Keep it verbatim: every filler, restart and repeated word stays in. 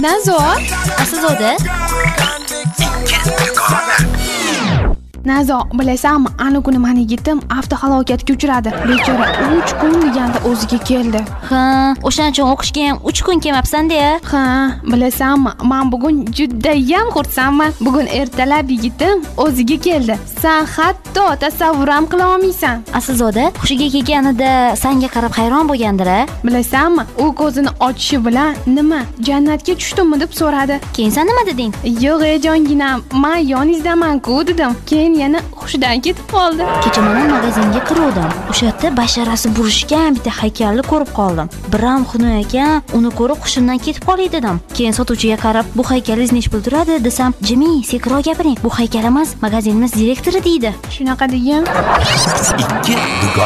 Nazo, Aslzoda? Nazo, bilasanmi, ana kuni meni yigitim avtohalokatga uchradi. Bechora uch kun deganda o'ziga keldi. Ha, o'shaning uchun o'qishga ham uch kun kelmabsan-da. Ha, bilasanmi, men bugun juda ham xursandman. Bugun ertalab yigitim o'ziga keldi. Sen hatto tasavvur ham qila olmaysan. Aslzoda, hushiga kelganida senga qarab hayron bo'lgandir-a? Bilasanmi, u ko'zini ochishi bilan nima, jannatga tushdimmi deb so'radi. Keyin sen nima deding? Yo'q, ey jonginam, men yoningizdaman-ku dedim. Keyin yana hushidan ketib qoldi. Kecha men magazinga kirdim. O'sha yerda basharasi burishgan bitta haykalni ko'rib qoldim. Biram Xunoy ekan, uni ko'rib hushimdan ketib qolay dedim. Keyin sotuvchiga qarab, "Bu haykalingiz nech pul turadi?" desam, "Jimi, sekinroq gapiring. Bu haykal emas, magazinimiz direktori" deydi. Shunaqa degan. Ikki